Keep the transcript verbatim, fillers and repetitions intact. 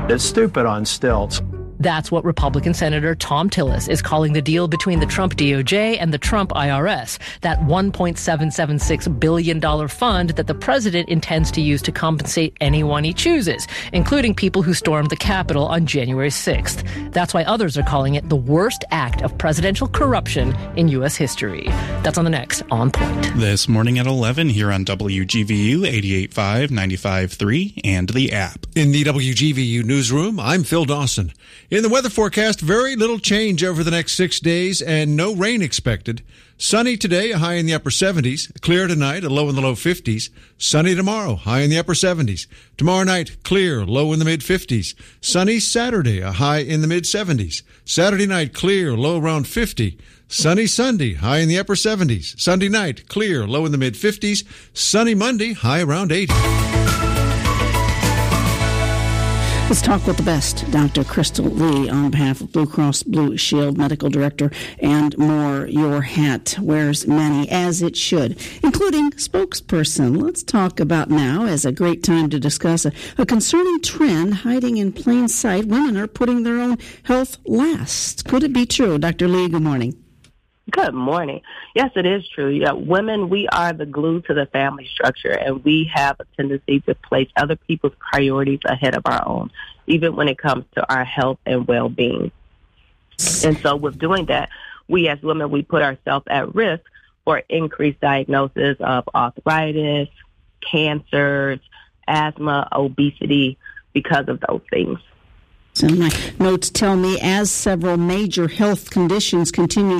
It's stupid on stilts. That's what Republican Senator Thom Tillis is calling the deal between the Trump D O J and the Trump I R S, that one point seven seven six billion dollars fund that the president intends to use to compensate anyone he chooses, including people who stormed the Capitol on January sixth. That's why others are calling it the worst act of presidential corruption in U S history. That's on the next On Point. This morning at eleven here on W G V U eighty-eight point five, ninety-five point three, and the app. In the W G V U newsroom, I'm Phil Dawson. In the weather forecast, very little change over the next six days and no rain expected. Sunny today, a high in the upper seventies. Clear tonight, a low in the low fifties. Sunny tomorrow, high in the upper seventies. Tomorrow night, clear, low in the mid fifties. Sunny Saturday, a high in the mid seventies. Saturday night, clear, low around fifty. Sunny Sunday, high in the upper seventies. Sunday night, clear, low in the mid fifties. Sunny Monday, high around eighty. Let's talk with the best. Doctor Crystal Lee on behalf of Blue Cross Blue Shield Medical Director and more. Your hat wears many, as it should, including spokesperson. Let's talk about now as a great time to discuss a, a concerning trend hiding in plain sight. Women are putting their own health last. Could it be true? Doctor Lee, good morning. Good morning. Yes, it is true. Yeah, women, we are the glue to the family structure, and we have a tendency to place other people's priorities ahead of our own, even when it comes to our health and well-being. And so with doing that, we as women, we put ourselves at risk for increased diagnosis of arthritis, cancers, asthma, obesity, because of those things. So my notes tell me as several major health conditions continue